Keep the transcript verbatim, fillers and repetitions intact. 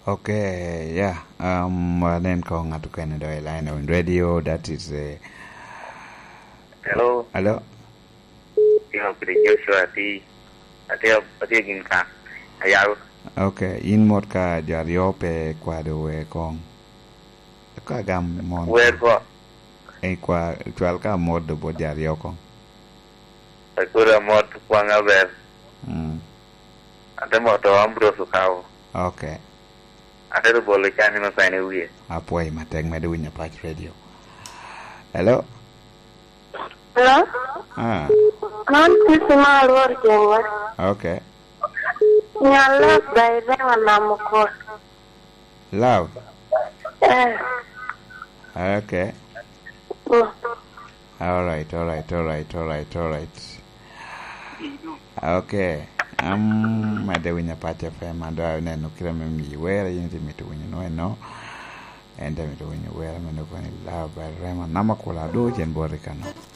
Okay, yeah. Um, then kong at Canada line on radio. That is a. Uh, hello. Hello. Yo, pretty Joshua. Ati, ati, ati ginka. Ayaw. Okay, in mod ka jario pe kwado we kong. Ka gam mon. Where ko? E kwa twal ka mod bo jario kong. Akura mod kwa ngaber. Hmm. Ate moto ambro sukao. Okay. Ate do bole chani masane wiye. Apoy mateng medunya Patch Radio. Hello. Hello? Ah. Man kusima alwar jengwa. Okay. Nyala baile wanamukor. Love. Eh. Okay. Mm. All right, all right, all right, all right, all right. Okay. Um, madawinya Patch F M ando na nukira mimi wera yinti mituwinya no no. Enda mituwinya wera mendo kwa ni love by Rema namakula do jen borikano.